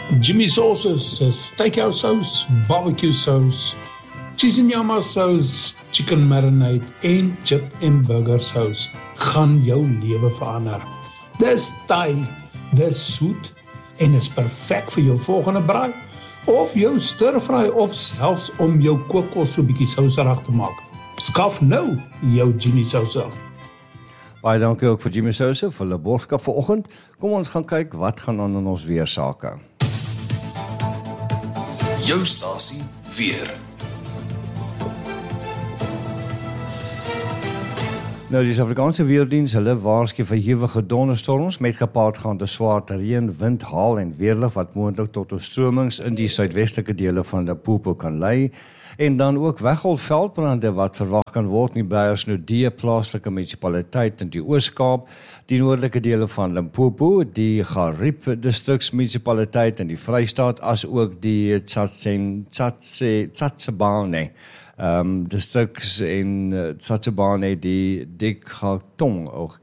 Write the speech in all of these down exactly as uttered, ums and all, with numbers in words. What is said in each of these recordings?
Jimmy Sauces, steakhouse sauce, barbecue sauce, cheese and nyama sauce, chicken marinade en chip en burger sauce gaan jou lewe verander. Dis taai, dis soet en is perfek vir jou volgende braai of jou stir-fry of selfs om jou kookkos so bietjie souserig te maak. Skaf nou jou Jimmy Sauce. Baie dankie ook vir Jimmy Sauce vir die boodskap vanoggend. Kom ons gaan kyk wat gaan aan in ons weersake. Jou stasie weer. Nou, die Suid-Afrikaanse Weerdiens, hulle waarsku vir hewige donderstorms met gepaardgaande swaar reën, wind, haal en weerlig wat moontlik tot oorstromings in die suidwestelike dele van Limpopo kan lei. En dan ook weggolfveldbrande wat verwag kan word in Beyers-Nodé plaaslike munisipaliteit in die Oos-Kaap, die noordelike dele van Limpopo, die Gariep distriksmunisipaliteit in die Vrystaat, as ook die Tsatsen, Tsatse, Tsatsebane um, distriks in uh, Tsatsebane, die Dikgatong, of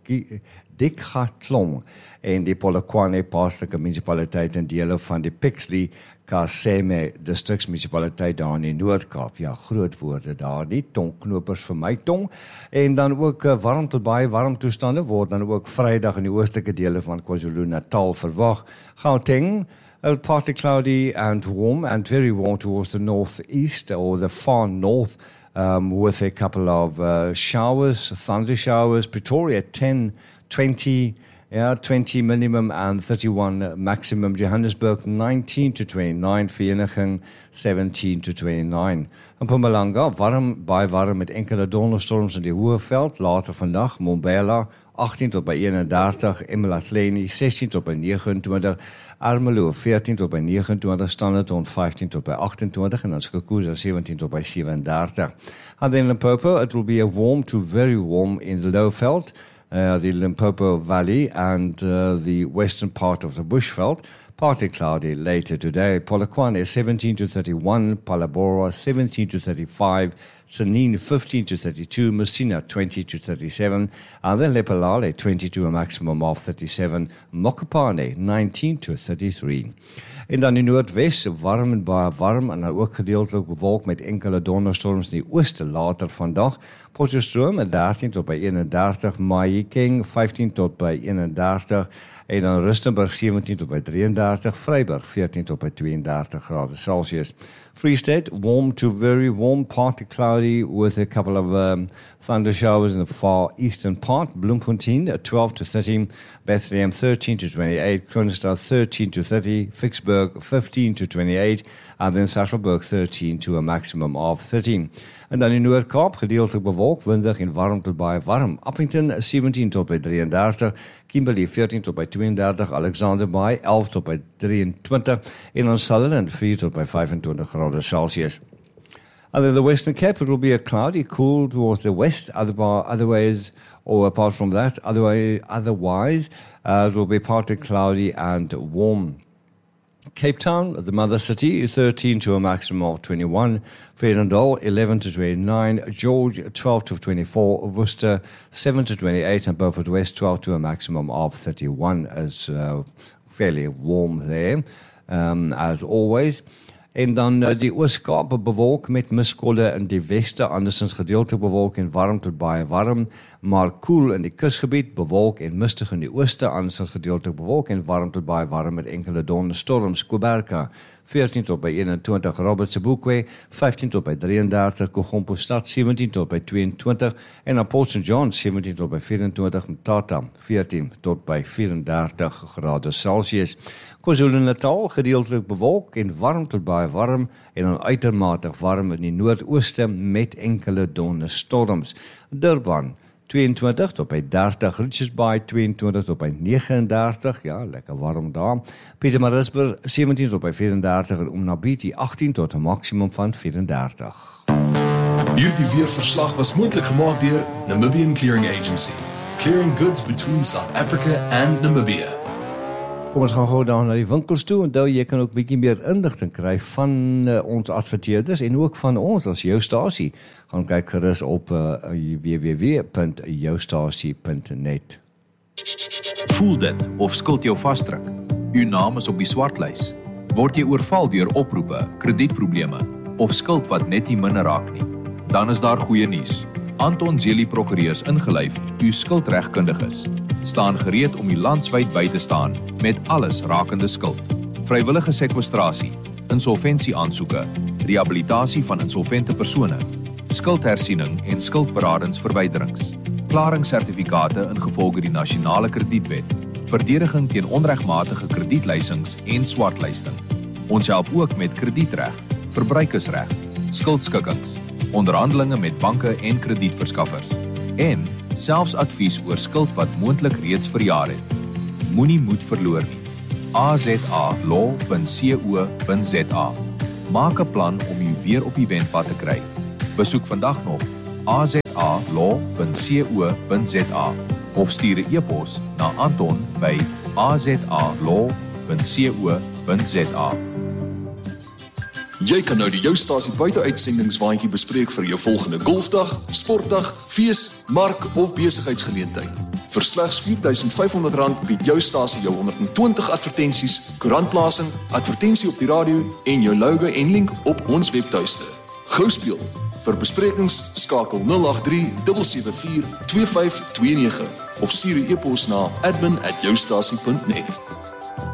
Dikgatlong en die Polokwane plaaslike munisipaliteit en dele van die Pixley Kaseme distriksmunisipaliteit daar in die Noord-Kaap. Ja, groot woorde daar, die tongknopers vir my tong. En dan ook uh, warm tot baie warm toestande word dan ook Vrydag in die oostelike dele van KwaZulu-Natal verwag. Gauteng, uh, partly cloudy and warm and very warm towards the northeast or the far north um, with a couple of uh, showers, thunder showers. Pretoria ten, twenty, yeah, twenty minimum and thirty-one maximum. Johannesburg nineteen to twenty-nine. Vereniging seventeen to twenty-nine. In Mpumalanga warm, baie warm met enkele donderstorms in die Hoëveld. Later vandag Mbombela achttien tot by eenendertig. eMalahleni sestien tot by negenentwintig. Ermelo veertien tot by negenentwintig. Standerton vyftien tot by agtentwintig. En dan Skukuza seventeen tot by sevenendertig. And then Limpopo, it will be a warm to very warm in the Lowveld. Uh, the Limpopo Valley and uh, the western part of the Bushveld. Partly cloudy later today. Polokwane seventeen to thirty-one. Palabora seventeen to thirty-five. Sanin fifteen to thirty-two. Messina twenty to thirty-seven. And then Lepelale twenty-two, a maximum of thirty-seven. Mokopane nineteen to thirty-three. En dan in Noordwes, warm en baie warm en dan ook gedeeltelik bewolk met enkele donderstorms in die ooste later vandag. Potchefstroom dertien tot by eenendertig, Mahikeng vyftien tot by eenendertig en dan Rustenburg seventeen tot by drieëndertig, Vryburg veertien tot by tweeëndertig grade Celsius. Free State, warm to very warm, partly cloudy with a couple of um, thunder showers in the far eastern part. Bloemfontein twelve to thirteen, Bethlehem thirteen to twenty-eight, Kroonstad thirteen to thirty, Vicksburg fifteen to twenty-eight, and then Sasolburg thirteen to a maximum of thirteen. En dan in Noord-Kaap, gedeeltelik bewolk, windig en warm tot baie warm. Appington seventeen tot by drieëndertig, Kimberley veertien tot by tweeëndertig, Alexander Bay elf tot by drieëntwintig, en dan Sutherland vier tot by vyfentwintig grade Celsius. And then the Western Cape, it will be a cloudy, cool towards the west, otherwise, or apart from that, otherwise, otherwise uh, it will be partly cloudy and warm. Cape Town, the mother city, thirteen to a maximum of twenty-one. Vredendal, eleven to twenty-nine. George, twelve to twenty-four. Worcester, seven to twenty-eight. And Beaufort West, twelve to a maximum of thirty-one. As uh, fairly warm there, um, as always. En dan uh, die Oos-Kaap bewolk met miskolle in die weste, andersins gedeeltelik bewolk en warm tot baie warm, maar koel in die kusgebied, bewolk en mistig in die ooste, andersins gedeeltelik bewolk en warm tot baie warm met enkele donderstorms. Kuberka veertien tot by eenentwintig, Robert Sebokwe vyftien tot by drieëndertig, Kogompo Stad sewentien tot by tweeëntwintig en dan Port Saint John sewentien tot by vyfentwintig, Mthatha veertien tot by vyfendertig grade Celsius. KwaZulu-Natal gedeeltelik bewolk en warm tot baie warm en dan uitermate warm in die noordooste met enkele donderstorms. Durban tweeëntwintig tot by dertig, Richards Bay tweeëntwintig tot by negenendertig, ja, lekker warm daar. Pietermaritzburg sewentien tot by vyfendertig en Umnabiti agttien tot 'n maksimum van vyfendertig. Hierdie weerverslag was moontlik gemaak deur Namibian Clearing Agency, clearing goods between South Africa and Namibia. Kom ons gaan gou daar na die winkels toe, onthou jy kan ook bietjie meer inligting kry van uh, ons adverteerders en ook van ons as jou stasie. Gaan kyk gerus op uh, w w w punt jou stasie punt net. Voel dit of skuld jou vasdruk? Uw naam is op die swartlys. Word jy oorval deur oproepe, kredietprobleme of skuld wat net nie minder raak nie? Dan is daar goeie nuus. Anton Zelie Prokureurs ingelyf, u skuldregkundiges, staan gereed om u landwyd by te staan met alles rakende skuld. Vrywillige sekwestrasie, insolvensieaansoeke, rehabilitasie van insolvente persone, skuldhersiening en skuldberadingsverwyderings, klaringssertifikate ingevolge die nasionale kredietwet, verdediging teen onregmatige kredietleisings en swartlisting. Ons help ook met kredietreg, verbruikersreg, skuldskikkings, onderhandelinge met banke en kredietverskaffers en selfs advies oor skuld wat moontlik reeds verjaar het. Moenie moed verloor nie. a z a law punt co punt z a. Maak 'n plan om u weer op die wenpad te kry. Besoek vandag nog a z a law punt co punt z a of stuur 'n e-pos na Anton by a z a law punt co punt z a. Jy kan nou die Jou Stasie buiteuitsendingswaandjie bespreek vir jou volgende golfdag, sportdag, fees, mark of besigheidsgeleentheid. Vir slegs vier duisend vyf honderd rand bied Jou Stasie jou honderd en twintig advertensies, koerantplasing, advertensie op die radio en jou logo en link op ons webtuiste. Gou speel. Vir besprekings skakel nul agt drie sewe sewe vier twee vyf twee nege of stuur 'n e-pos na admin at joustasie punt net.